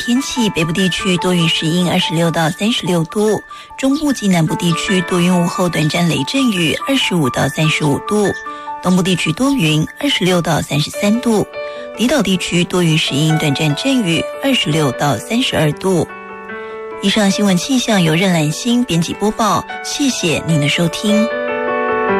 天气，北部地区多云时阴26到36度，中部及南部地区多云，午后短暂雷阵雨25到35度，东部地区多云26到33度，离岛地区多云时阴短暂阵雨26到32度。以上新闻气象由任兰心编辑播报，谢谢您的收听。